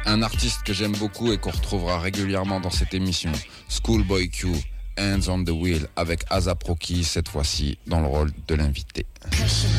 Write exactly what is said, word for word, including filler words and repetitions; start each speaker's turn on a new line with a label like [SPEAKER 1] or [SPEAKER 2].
[SPEAKER 1] Un artiste que j'aime beaucoup et qu'on retrouvera régulièrement dans cette émission, Schoolboy Q, Hands on the Wheel, avec A$AP Rocky, cette fois-ci dans le rôle de l'invité.